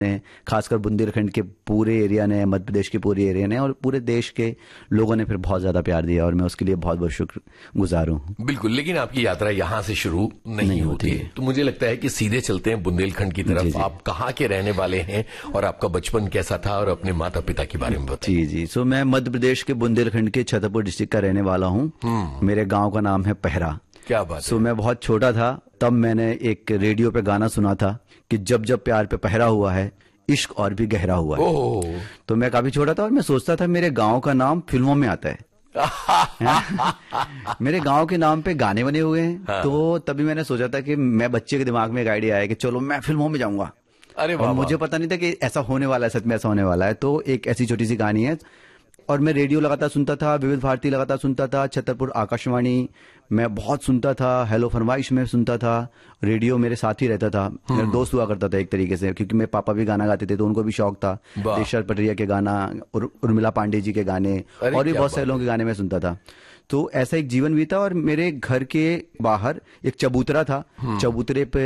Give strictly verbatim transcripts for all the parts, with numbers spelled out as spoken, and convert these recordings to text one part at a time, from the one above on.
खासकर बुंदेलखंड के पूरे एरिया ने, मध्य प्रदेश के पूरे एरिया ने और पूरे देश के लोगों ने फिर बहुत ज्यादा प्यार दिया और मैं उसके लिए बहुत बहुत शुक्रगुजार हूँ। बिल्कुल, लेकिन आपकी यात्रा यहाँ से शुरू नहीं, नहीं होती है, तो मुझे लगता है कि सीधे चलते हैं बुंदेलखंड की तरफ। आप कहाँ के रहने वाले हैं और आपका बचपन कैसा था और अपने माता पिता के बारे में बताइए। जी जी सो मैं मध्य प्रदेश के बुंदेलखंड के छतरपुर डिस्ट्रिक्ट का रहने वाला हूँ। मेरे गाँव का नाम है पहरा। क्या बात सो मैं बहुत छोटा था तब मैंने एक रेडियो पे गाना सुना था कि जब जब प्यार पे पहरा हुआ है इश्क और भी गहरा हुआ है। ओह। तो मैं काफी छोटा था और मैं सोचता था मेरे गांव का नाम फिल्मों में आता है। मेरे गांव के नाम पे गाने बने हुए हैं। हाँ। तो तभी मैंने सोचा था कि मैं बच्चे के दिमाग में एक आइडिया आया कि चलो मैं फिल्मों में जाऊंगा। अरे और मुझे पता नहीं था कि ऐसा होने वाला है, सच में ऐसा होने वाला है। तो एक ऐसी छोटी सी कहानी है और मैं रेडियो लगातार सुनता था, विविध भारती लगातार सुनता था, छतरपुर आकाशवाणी मैं बहुत सुनता था, हेलो फरमाइश में सुनता था, रेडियो मेरे साथ ही रहता था। मेरा दोस्त हुआ करता था एक तरीके से, क्योंकि मेरे पापा भी गाना गाते थे तो उनको भी शौक था। देशराज पटरिया के गाना, उर, उर्मिला पांडे जी के गाने और भी बहुत सारे लोगों के गाने में सुनता था। तो ऐसा एक जीवन बीता और मेरे घर के बाहर एक चबूतरा था। चबूतरे पे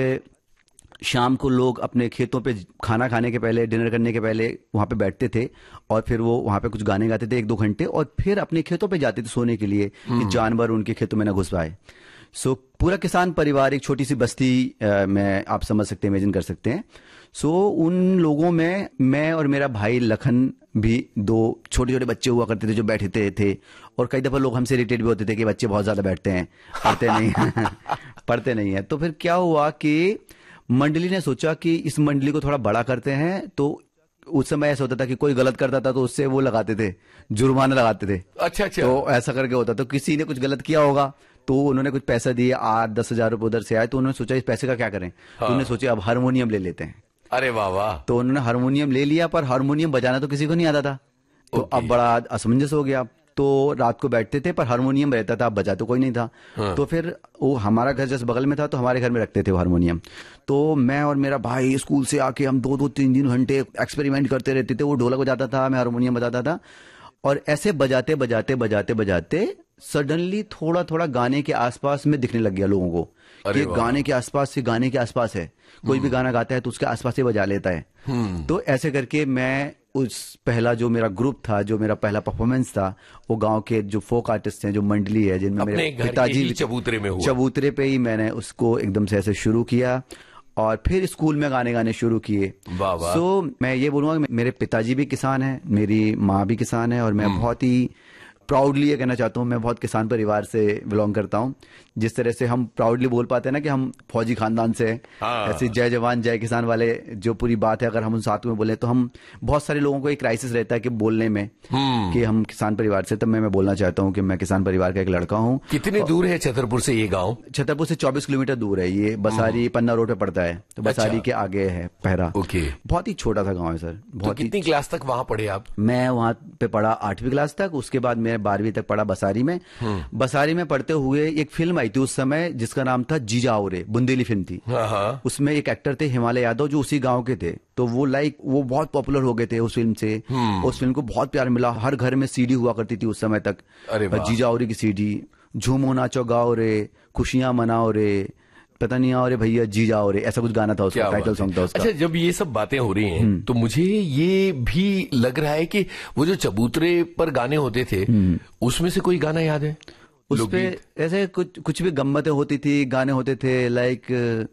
शाम को लोग अपने खेतों पे खाना खाने के पहले, डिनर करने के पहले वहां पे बैठते थे और फिर वो वहां पे कुछ गाने गाते थे एक दो घंटे और फिर अपने खेतों पे जाते थे सोने के लिए कि जानवर उनके खेतों में न घुस पाए। सो पूरा किसान परिवार, एक छोटी सी बस्ती आ, में आप समझ सकते हैं, इमेजिन कर सकते हैं। सो उन लोगों में मैं और मेरा भाई लखन भी, दो छोटे छोटे बच्चे हुआ करते थे जो बैठते थे और कई दफा लोग हमसे इरिटेट भी होते थे कि बच्चे बहुत ज्यादा बैठते हैं, पढ़ते नहीं पढ़ते नहीं है। तो फिर क्या हुआ कि मंडली ने सोचा कि इस मंडली को थोड़ा बड़ा करते हैं। तो उस समय ऐसा होता था कि कोई गलत करता था तो उससे वो लगाते थे, जुर्माना लगाते थे। अच्छा अच्छा। तो ऐसा करके होता, तो किसी ने कुछ गलत किया होगा तो उन्होंने कुछ पैसा दिए, आठ दस हजार रुपए उधर से आए, तो उन्होंने सोचा इस पैसे का क्या करें। हाँ। तो उन्होंने सोचा अब हारमोनियम ले लेते हैं। अरे वाह वाह। तो उन्होंने हारमोनियम ले लिया, पर हारमोनियम बजाना तो किसी को नहीं आता था। तो अब बड़ा असमंजस हो गया। तो रात को बैठते थे पर हारमोनियम रहता था, अब बजा तो कोई नहीं था। हाँ। तो फिर वो हमारा घर जैसे बगल में था तो हमारे घर में रखते थे वो हारमोनियम। तो मैं और मेरा भाई स्कूल से आके हम दो दो तीन तीन घंटे एक्सपेरिमेंट करते रहते थे। वो ढोलक बजाता था, मैं हारमोनियम बजाता था और ऐसे बजाते बजाते बजाते बजाते सडनली थोड़ा थोड़ा गाने के आसपास में दिखने लग गया लोगों को कि गाने के आसपास से गाने के आसपास है, कोई भी गाना गाता है तो उसके आसपास से बजा लेता है। तो ऐसे करके मैं उस पहला जो मेरा ग्रुप था, जो मेरा पहला परफॉर्मेंस था, वो गांव के जो फोक आर्टिस्ट हैं, जो मंडली है जिनमें मेरे पिताजी चबूतरे में हुआ, चबूतरे पे ही मैंने उसको एकदम से ऐसे शुरू किया और फिर स्कूल में गाने गाने शुरू किए। सो मैं ये बोलूंगा मेरे पिताजी भी किसान हैं, मेरी माँ भी किसान है और मैं बहुत ही प्राउडली ये कहना चाहता हूँ मैं बहुत किसान परिवार से बिलोंग करता हूँ। जिस तरह से हम प्राउडली बोल पाते हैं ना कि हम फौजी खानदान से हैं, ऐसी जय जवान जय किसान वाले जो पूरी बात है, अगर हम उन साथ में बोले तो हम बहुत सारे लोगों को एक क्राइसिस रहता है कि बोलने में कि हम किसान परिवार से। तब मैं मैं बोलना चाहता हूँ कि मैं किसान परिवार का एक लड़का हूँ। कितने दूर है छतरपुर से ये गाँव? छतरपुर से चौबीस किलोमीटर दूर है ये, बसारी पन्ना रोड पे पड़ता है। तो बसारी के आगे है पहरा। ओके। बहुत ही छोटा सा गाँव है सर। बहुत। कितनी क्लास तक वहाँ पढ़े आप? मैं वहाँ पे पढ़ा आठवीं क्लास तक, उसके बाद मैं बारहवीं तक पढ़ा बसारी में। बसारी में पढ़ते हुए एक फिल्म आई थी उस समय जिसका नाम था जीजा औरे, बुंदेली फिल्म थी। उसमें एक एक्टर थे हिमालय यादव जो उसी गांव के थे। तो वो लाइक वो बहुत पॉपुलर हो गए थे उस फिल्म से। उस फिल्म को बहुत प्यार मिला, हर घर में सीडी हुआ करती थी उस समय तक, जीजा औरे की सीडी। झूमो नाचो गाओ रे, खुशियां मनाओ रे, पता नहीं और भैया जी जाओ रे, ऐसा कुछ गाना था उसका, टाइटल सॉन्ग था उसका। अच्छा, जब ये सब बातें हो रही हैं तो मुझे ये भी लग रहा है कि वो जो चबूतरे पर गाने होते थे उसमें से कोई गाना याद है? उसपे ऐसे कुछ कुछ भी गम्मतें होती थी, गाने होते थे, लाइक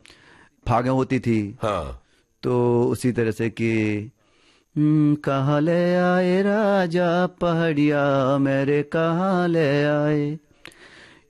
फागे होती थी। हाँ। तो उसी तरह से कि कहाँ ले आए राजा पहाड़िया मेरे, कहाँ ले आए